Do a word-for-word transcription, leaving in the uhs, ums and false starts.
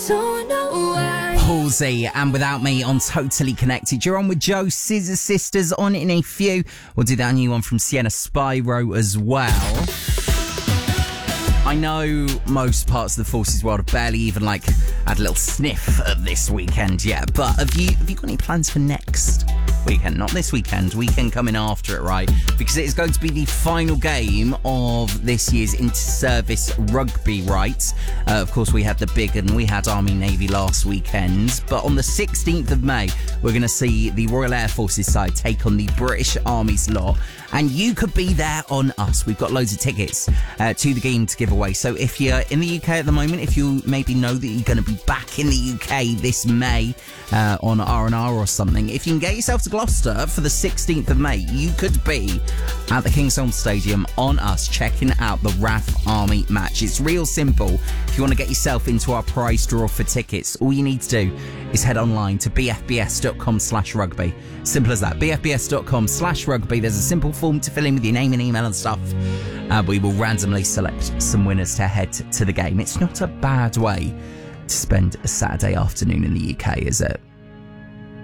don't know why. Halsey and Without Me on Totally Connected. You're on with Joe Scissor Sisters on in a few. We'll do that new one from Sienna Spyro as well. I know most parts of the Forces world have barely even like had a little sniff of this weekend yet, but have you have you got any plans for next weekend? Not this weekend, weekend coming after it, right? Because it is going to be the final game of this year's inter-service rugby rights. Uh, of course, we had the big and we had Army Navy last weekend, but on the sixteenth of May, we're going to see the Royal Air Forces side take on the British Army's lot, and you could be there on us. We've got loads of tickets uh, to the game to give away. So if you're in the U K at the moment, if you maybe know that you're going to be back in the U K this May uh, on R and R or something, if you can get yourself to Gloucester for the sixteenth of May, you could be at the Kingsholm Stadium on us checking out the R A F Army match. It's real simple. If you want to get yourself into our prize draw for tickets, all you need to do is head online to b f b s dot com slash rugby. Simple as that. b f b s dot com slash rugby. There's a simple form to fill in with your name and email and stuff. Uh, we will randomly select some winners to head to the game. It's not a bad way to spend a Saturday afternoon in the U K, is it?